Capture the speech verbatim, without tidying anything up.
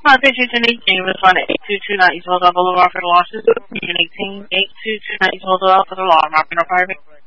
Attention eighteen, respond to eight two two nine East Hilltop Boulevard for the losses. Region eighteen, eight two two nine East Hilltop for the law. Marking or private.